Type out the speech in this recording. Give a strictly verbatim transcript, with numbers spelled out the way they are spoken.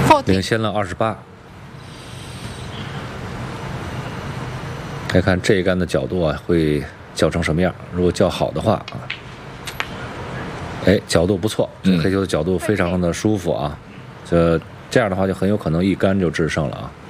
领先了二十八。来看这一杆的角度啊，会校成什么样？如果校好的话啊，哎，角度不错，这黑球的角度非常的舒服啊。这这样的话就很有可能一杆就制胜了啊。